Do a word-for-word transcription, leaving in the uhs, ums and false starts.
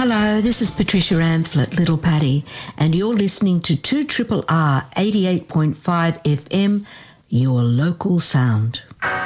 Hello, this is Patricia Amphlett, Little Patty, and you're listening to two R R R eighty-eight point five F M, your local sound.